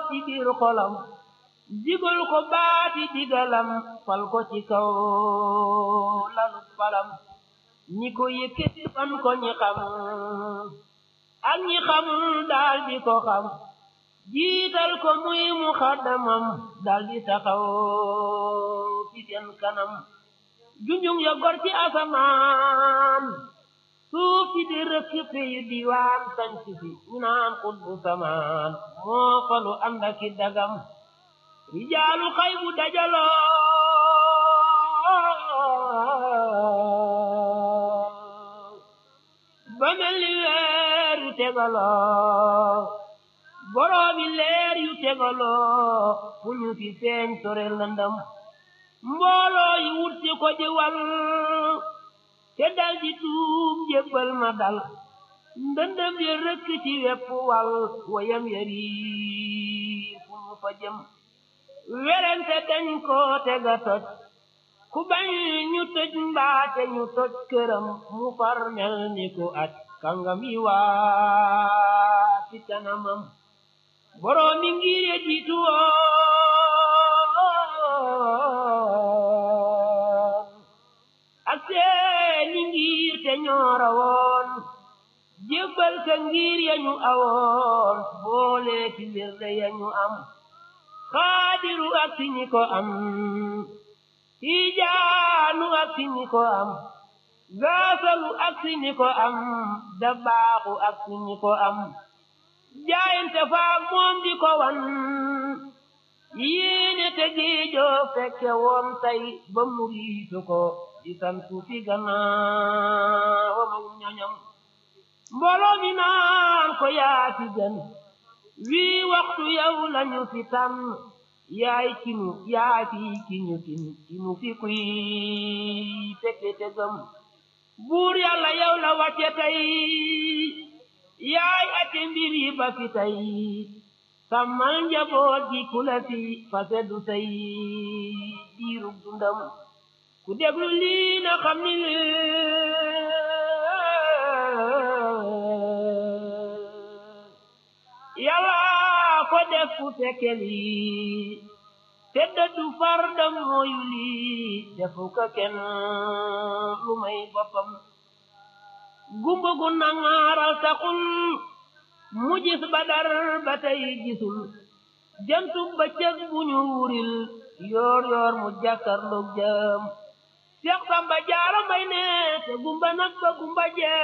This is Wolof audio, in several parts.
ci biir xolam digal ko baati digalam fal ko ci kaw lalu falam ñi ko yëkkati fan ko ñi xam ak ñi xamul daal di ko xam jiital ko muy muxaddamam daal di taxaw ci seen kanam junjung ya gor ci asamaan suuf si di rëkk yu diwaan sanc si ñu naan xutbu samaan moo falu ànd ak i dagam rijaalu xay bu dajaloo ba mel ni weer yu tegaloo boroomi leer yu tegaloo fu ñu fi feeñ sore lëndëm mbooloo yi wut si ko ji wal te dal di tuub jébbal ma dal ndëndëm yi rëkk ci wepp wal wayam yari fu mu fa jëm werente dañ ko tega toj ku bañ ñu tëj mbaate ñu toj këram mu far mel ni ku aj kàngam yi waa ci kanamam boroomi ngir ya jiitu woon ak seeni ngir te ñoora woon jébbal ka ngir ya ñu awoon boole ci wirde ya ñu am xaadiru ak si ñi ko am tijaanu ak si ñi ko am gaasalu ak si ñi ko am dabaaxu ak si ñi ko am jaayante faak moom di ko wan yéene te géejoo fekke woon tey ba muriitu ko di santu fi gannaawam ak ñoñam mbooloo mi naan ko yaa fi gën wii waxtu yow lañu fi tànn yaay kinu yaa fi kiñu kinu fi kuy fekke te gëm buur yàlla yow la wàcce tey yaay ate mbir yi ba fi tey sàmmal njaboot gi ku la fi fase du say diirug dundam ku déglu lii na xam ni yàlla ko def ku fekke lii te dëddu fardam mooyu lii defu ko kenn lu may boppam gumba gu nangaaral taxul mu gis Badar ba tey gisul jantu bëccëg bu ñu wuril yoor yoor mu jàkkarloog jëm Seex Samba Jaara Mbay ne te gumba nag ba gumba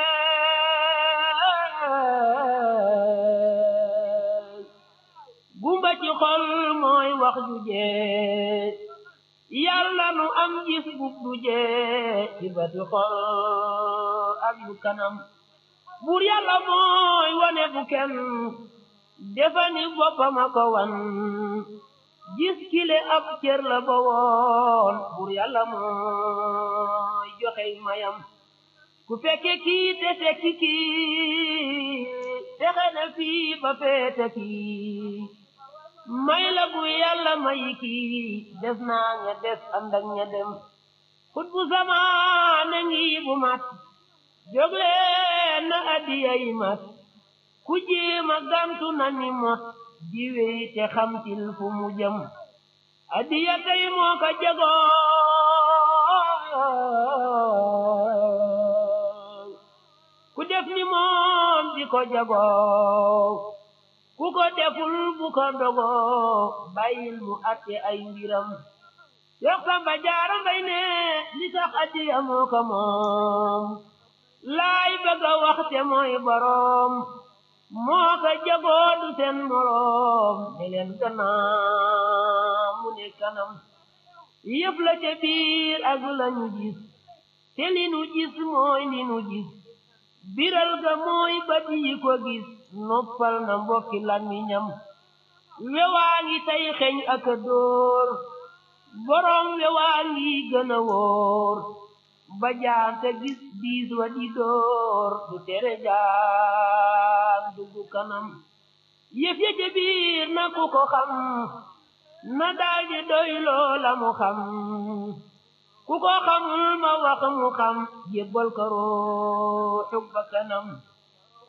jeex gumba ci xol mooy wax ju jeex yàlla nu am gis bug du jeex ci bati xol ak yu kanam buur yàlla mooy wane bu kenn defani boppam a ko wan gis kile ab cër la ba woon buur yàlla mooy joxe mayam ku fekke kii te fekki kii texe na fii ba feete kii may la bu yàlla mayi kii des naa ña des ànd ak ña dem xut bu zamaane ngi bu mat jógleen na addiya yi mat ku jéema gantu na ni mot diwey te xamtil fu mu jëm addiya tey moo ko jagoo ku def ni moom di ko jagoo ku ko deful bu ko dogoo bàyyil mu atte ay mbiram Seex Samba Jaara Mbay ne li tax addiya moo ko moom laay bëgg a waxte mooy boroom moo ko jagoo du seen moroom ne leen gannaaw mu ne kanam yëf la ca biir ak lañu gis te li nu gis mooy li nu gis biral ga mooy bët yi ko gis noppal na mbokki làmmiñam wewaa ngi tey xeeñ ak a dóor boroom wewaa ngi gën a wóor ba jaante gis diis wa di door du tere jaan duggu kanam yëf ya ca biir na ku ko xam na daldi doy loola mu xam ku ko xamul ma wax mu xam jébbal ko ruuxu ba kanam